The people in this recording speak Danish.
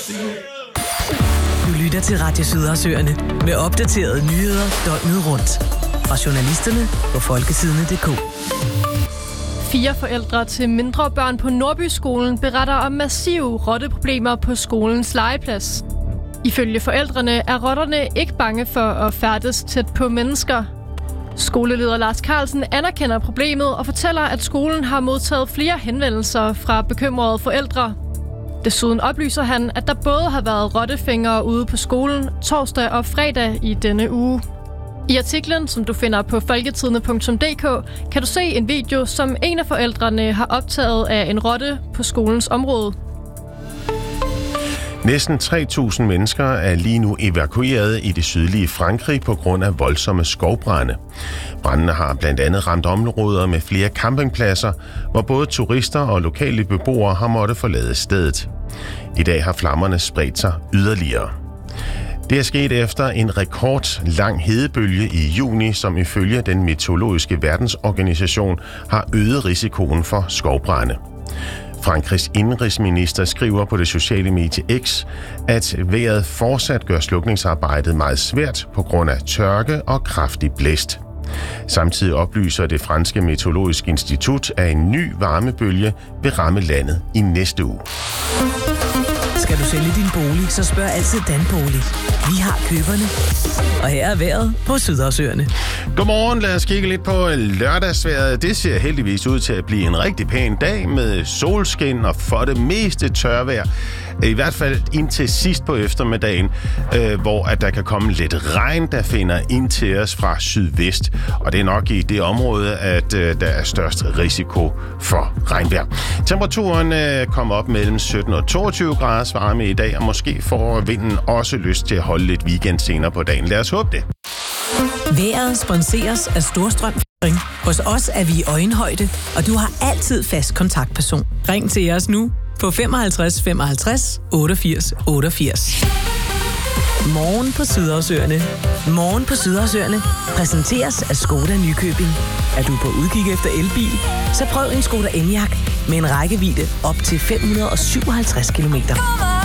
Du lytter til Radio Sydersøerne med opdaterede nyheder døgnet rundt. Fra journalisterne på folkesidene.dk. 4 forældre til mindre børn på Nordbyskolen beretter om massive rotteproblemer på skolens legeplads. Ifølge forældrene er rotterne ikke bange for at færdes tæt på mennesker. Skoleleder Lars Carlsen anerkender problemet og fortæller, at skolen har modtaget flere henvendelser fra bekymrede forældre. Desuden oplyser han, at der både har været rottefingre ude på skolen torsdag og fredag i denne uge. I artiklen, som du finder på folketidene.dk, kan du se en video, som en af forældrene har optaget af en rotte på skolens område. Næsten 3.000 mennesker er lige nu evakueret i det sydlige Frankrig på grund af voldsomme skovbrande. Brændene har blandt andet ramt områder med flere campingpladser, hvor både turister og lokale beboere har måttet forlade stedet. I dag har flammerne spredt sig yderligere. Det er sket efter en rekordlang hedebølge i juni, som ifølge den meteorologiske verdensorganisation har øget risikoen for skovbrande. Frankrigs indenrigsminister skriver på det sociale medie X, at vejret fortsat gør slukningsarbejdet meget svært på grund af tørke og kraftig blæst. Samtidig oplyser det franske meteorologiske institut, at en ny varmebølge vil ramme landet i næste uge. Skal du sælge din bolig, så spørg altid Danbolig. Vi har køberne. Og her er vejret på Sydersøerne. Godmorgen, lad os kigge lidt på lørdagsvejret. Det ser heldigvis ud til at blive en rigtig pæn dag med solskin og for det meste tørvejr. I hvert fald indtil sidst på eftermiddagen, hvor at der kan komme lidt regn, der finder ind til os fra sydvest. Og det er nok i det område, at der er størst risiko for regnvejr. Temperaturen kommer op mellem 17 og 22 graders varme i dag, og måske får vinden også lyst til at holde lidt weekend senere på dagen. Lad os håbe det. Vejret sponseres af Storstrøm. Hos os er vi i øjenhøjde, og du har altid fast kontaktperson. Ring til os nu på 55 55 88 88. Morgen på Sydersøerne. Morgen på Sydersøerne præsenteres af Skoda Nykøbing. Er du på udkig efter elbil, så prøv en Skoda Enyaq med en rækkevidde op til 557 kilometer.